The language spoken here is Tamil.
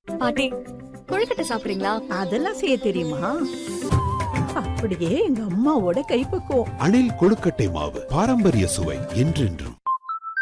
பாட்டி, கொழுக்கட்டை சாப்பிடுறீங்களா? அதெல்லாம் செய்ய தெரியுமா? அப்படியே எங்க அம்மாவோட கைப்பக்குவம். அணில் கொழுக்கட்டை மாவு, பாரம்பரிய சுவை என்றென்றும்.